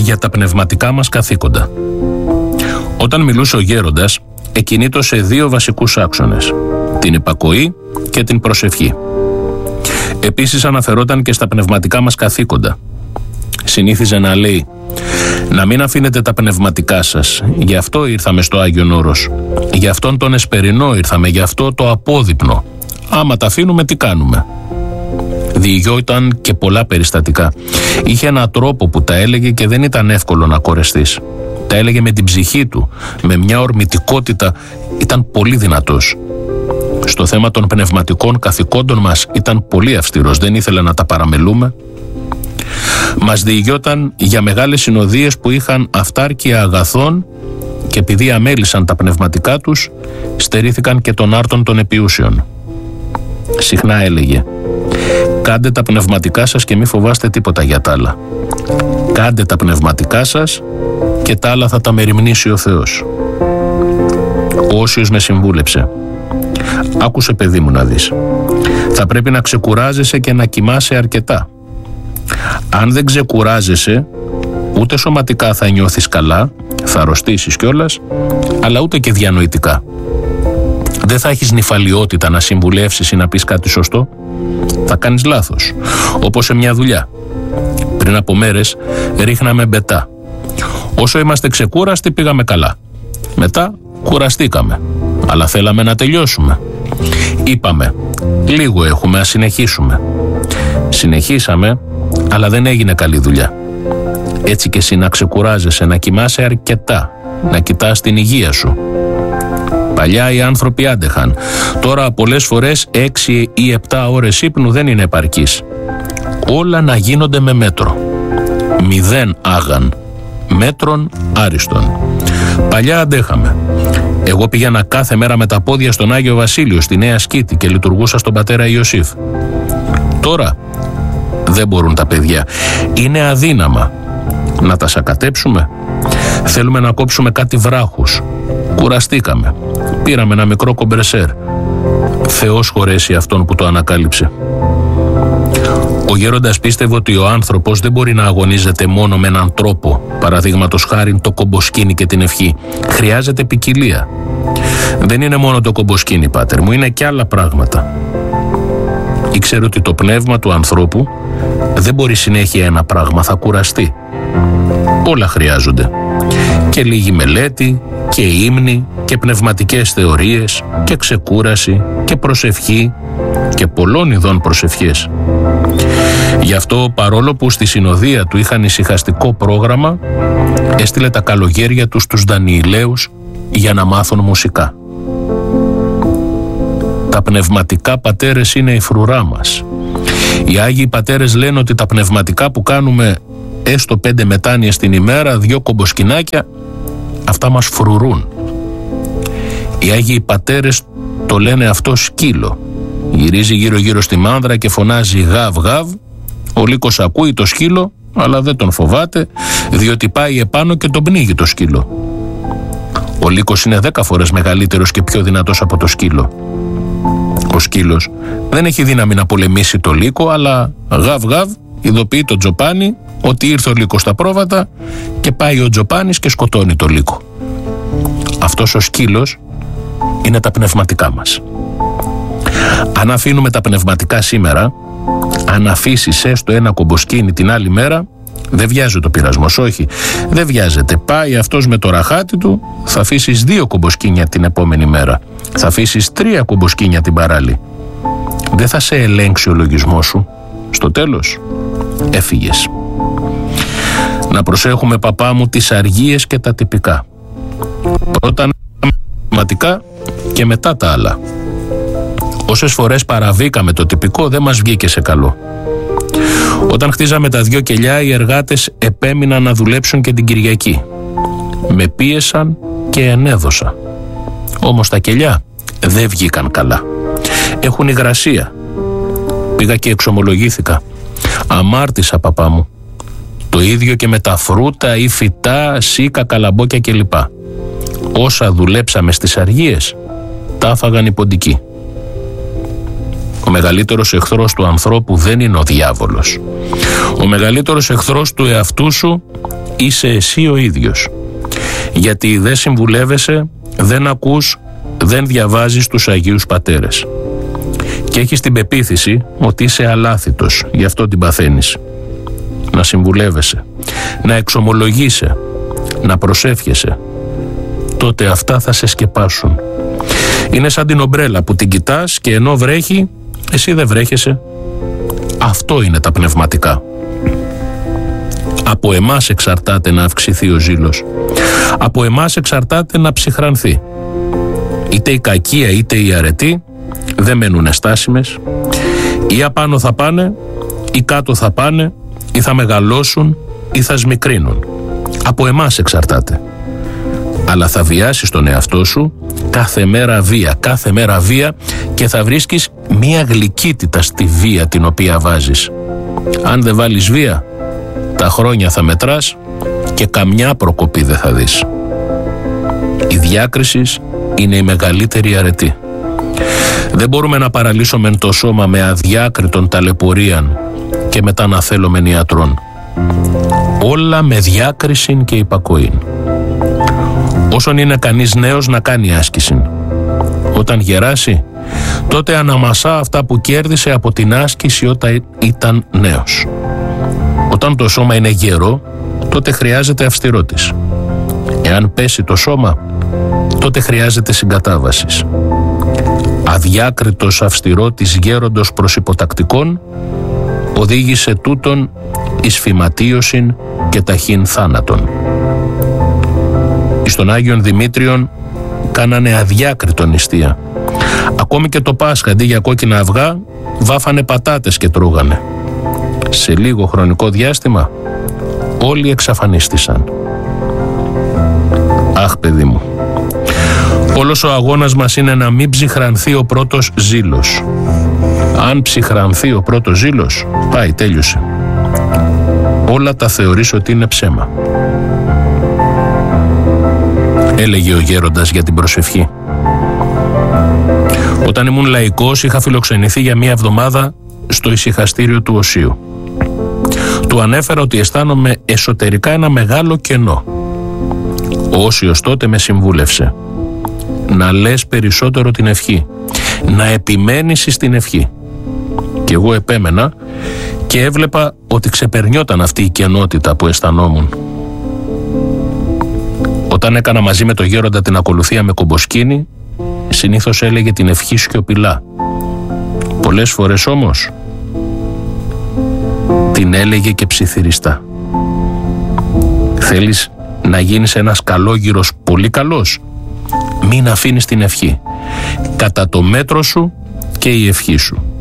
για τα πνευματικά μας καθήκοντα. Όταν μιλούσε ο γέροντας, εκκινήτωσε δύο βασικούς άξονες, την υπακοή και την προσευχή. Επίσης αναφερόταν και στα πνευματικά μας καθήκοντα. Συνήθιζε να λέει: να μην αφήνετε τα πνευματικά σας, γι' αυτό ήρθαμε στο Άγιον Όρος, γι' αυτόν τον εσπερινό ήρθαμε, γι' αυτό το απόδειπνο. Άμα τα αφήνουμε, τι κάνουμε? Διηγιόταν και πολλά περιστατικά. Είχε έναν τρόπο που τα έλεγε και δεν ήταν εύκολο να κορεστείς. Τα έλεγε με την ψυχή του, με μια ορμητικότητα, ήταν πολύ δυνατός. Στο θέμα των πνευματικών καθηκόντων μας ήταν πολύ αυστηρός, δεν ήθελε να τα παραμελούμε. Μας διηγιόταν για μεγάλες συνοδείες που είχαν αυτάρκεια αγαθών και επειδή αμέλησαν τα πνευματικά τους, στερήθηκαν και των άρτων των επιούσεων. Συχνά έλεγε: κάντε τα πνευματικά σας και μη φοβάστε τίποτα για τα άλλα. Κάντε τα πνευματικά σας και τα άλλα θα τα μεριμνήσει ο Θεός. Ο Όσιος με συμβούλεψε: άκουσε παιδί μου να δεις, θα πρέπει να ξεκουράζεσαι και να κοιμάσαι αρκετά. Αν δεν ξεκουράζεσαι, ούτε σωματικά θα νιώθεις καλά, θα αρρωστήσεις κιόλας, αλλά ούτε και διανοητικά. Δεν θα έχεις νηφαλιότητα να συμβουλεύσεις ή να πεις κάτι σωστό. Θα κάνεις λάθος, όπως σε μια δουλειά. Πριν από μέρες ρίχναμε μπετά. Όσο είμαστε ξεκούραστοι πήγαμε καλά. Μετά κουραστήκαμε, αλλά θέλαμε να τελειώσουμε. Είπαμε: λίγο έχουμε, ας συνεχίσουμε. Συνεχίσαμε, αλλά δεν έγινε καλή δουλειά. Έτσι και εσύ να ξεκουράζεσαι, να κοιμάσαι αρκετά, να κοιτάς την υγεία σου. Παλιά οι άνθρωποι άντεχαν. Τώρα πολλές φορές 6 ή 7 ώρες ύπνου δεν είναι επαρκής. Όλα να γίνονται με μέτρο. 0 άγαν, μέτρον άριστον. Παλιά αντέχαμε. Εγώ πήγαινα κάθε μέρα με τα πόδια στον Άγιο Βασίλειο, στη Νέα Σκήτη και λειτουργούσα στον πατέρα Ιωσήφ. Τώρα δεν μπορούν τα παιδιά. Είναι αδύναμα. Να τα σακατέψουμε? Θέλουμε να κόψουμε κάτι βράχους. Κουραστήκαμε. Πήραμε ένα μικρό κομπρεσέρ. Θεός χωρέσει αυτόν που το ανακάλυψε. Ο γέροντας πίστευε ότι ο άνθρωπος δεν μπορεί να αγωνίζεται μόνο με έναν τρόπο, παραδείγματος χάριν το κομποσκίνη και την ευχή. Χρειάζεται ποικιλία. Δεν είναι μόνο το κομποσκίνη, πάτερ μου, είναι και άλλα πράγματα. Ήξερε ότι το πνεύμα του ανθρώπου δεν μπορεί συνέχεια ένα πράγμα, θα κουραστεί. Όλα χρειάζονται. Και λίγη μελέτη, και ύμνοι, και πνευματικές θεωρίες, και ξεκούραση, και προσευχή, και πολλών ειδών προσευχές. Γι' αυτό, παρόλο που στη συνοδεία του είχαν ησυχαστικό πρόγραμμα, έστειλε τα καλογέρια του στους Δανιηλαίους για να μάθουν μουσικά. Τα πνευματικά πατέρες είναι η φρουρά μας. Οι Άγιοι Πατέρες λένε ότι τα πνευματικά που κάνουμε έστω 5 μετάνοιες την ημέρα, 2 κομποσκινάκια, αυτά μας φρουρούν. Οι Άγιοι Πατέρες το λένε αυτό σκύλο. Γυρίζει γύρω-γύρω στη μάνδρα και φωνάζει γαβ γαβ. Ο λύκος ακούει το σκύλο, αλλά δεν τον φοβάται, διότι πάει επάνω και τον πνίγει το σκύλο. Ο λύκος είναι 10 φορές μεγαλύτερος και πιο δυνατός από το σκύλο. Ο σκύλος δεν έχει δύναμη να πολεμήσει το λύκο, αλλά γαβ γαβ ειδοποιεί τον Τζοπάνι ότι ήρθε ο λύκος στα πρόβατα και πάει ο Τζοπάνης και σκοτώνει το λύκο. Αυτός ο σκύλος είναι τα πνευματικά μας. Αν αφήνουμε τα πνευματικά σήμερα, αν αφήσεις έστω ένα κομποσκίνη την άλλη μέρα, δεν βιάζεται ο πειρασμός, όχι, δεν βιάζεται. Πάει αυτός με το ραχάτι του, θα αφήσεις 2 κομποσκίνια την επόμενη μέρα, θα αφήσεις 3 κομποσκίνια την παράλληλη. Δεν θα σε ελέγξει ο λογισμός σου. Στο τέλος, έφυγες. Να προσέχουμε, παπά μου, τις αργίες και τα τυπικά. Πρώτα πνευματικά και μετά τα άλλα. Όσες φορές παραβήκαμε το τυπικό, δεν μας βγήκε σε καλό. Όταν χτίζαμε τα 2 κελιά, οι εργάτες επέμειναν να δουλέψουν και την Κυριακή. Με πίεσαν και ενέδωσα. Όμως τα κελιά δεν βγήκαν καλά. Έχουν υγρασία. Πήγα και εξομολογήθηκα. Αμάρτησα, παπά μου. Το ίδιο και με τα φρούτα ή φυτά, σίκα, καλαμπόκια κλπ. Όσα δουλέψαμε στις αργίες, τα άφαγαν οι ποντικοί. Ο μεγαλύτερος εχθρός του ανθρώπου δεν είναι ο διάβολος. Ο μεγαλύτερος εχθρός του εαυτού σου είσαι εσύ ο ίδιος. Γιατί δεν συμβουλεύεσαι, δεν ακούς, δεν διαβάζεις τους Αγίους Πατέρες. Και έχεις την πεποίθηση ότι είσαι αλάθητος, γι' αυτό την παθαίνεις. Να συμβουλεύεσαι, να εξομολογείσαι, να προσεύχεσαι. Τότε αυτά θα σε σκεπάσουν. Είναι σαν την ομπρέλα που την κοιτάς και ενώ βρέχει, εσύ δεν βρέχεσαι. Αυτό είναι τα πνευματικά. Από εμάς εξαρτάται να αυξηθεί ο ζήλος. Από εμάς εξαρτάται να ψυχρανθεί. Είτε η κακία είτε η αρετή δεν μένουν στάσιμες. Ή απάνω θα πάνε, ή κάτω θα πάνε, ή θα μεγαλώσουν, ή θα σμικρύνουν. Από εμάς εξαρτάται. Αλλά θα βιάσεις τον εαυτό σου κάθε μέρα βία και θα βρίσκεις μία γλυκύτητα στη βία την οποία βάζεις. Αν δεν βάλεις βία, τα χρόνια θα μετράς και καμιά προκοπή δεν θα δεις. Η διάκριση είναι η μεγαλύτερη αρετή. Δεν μπορούμε να παραλύσουμε το σώμα με αδιάκριτον ταλαιπωρίαν και μετά να θέλομεν ιατρών. Όλα με διάκρισιν και υπακοήν. Όσον είναι κανείς νέος να κάνει άσκηση. Όταν γεράσει, τότε αναμασά αυτά που κέρδισε από την άσκηση όταν ήταν νέος. Όταν το σώμα είναι γερό, τότε χρειάζεται αυστηρότης. Εάν πέσει το σώμα, τότε χρειάζεται συγκατάβασης. Αδιάκριτος αυστηρότης γέροντος προς υποτακτικών οδήγησε τούτον εις φυματίωσιν και ταχύν θάνατον. Εις τον Άγιον Δημήτριον κάνανε αδιάκριτον νηστεία. Ακόμη και το Πάσχα αντί για κόκκινα αυγά βάφανε πατάτες και τρώγανε. Σε λίγο χρονικό διάστημα όλοι εξαφανίστησαν. Αχ, παιδί μου, όλος ο αγώνας μας είναι να μην ψυχρανθεί ο πρώτος ζήλος. Αν ψυχρανθεί ο πρώτος ζήλος, πάει, τέλειωσε. Όλα τα θεωρείς ότι είναι ψέμα. Έλεγε ο γέροντας για την προσευχή. Όταν ήμουν λαϊκός είχα φιλοξενηθεί για μία εβδομάδα στο ησυχαστήριο του Οσίου. Του ανέφερα ότι αισθάνομαι εσωτερικά ένα μεγάλο κενό. Ο Όσιος τότε με συμβούλευσε να λες περισσότερο την ευχή, να επιμένεις στην ευχή. Και εγώ επέμενα και έβλεπα ότι ξεπερνιόταν αυτή η κενότητα που αισθανόμουν. Όταν έκανα μαζί με τον γέροντα την ακολουθία με κομποσκίνη, συνήθως έλεγε την ευχή σιωπηλά. Πολλές φορές όμως την έλεγε και ψιθυριστά. Θέλεις να γίνεις ένας καλόγυρος πολύ καλός? Μην αφήνεις την ευχή. Κατά το μέτρο σου και η ευχή σου.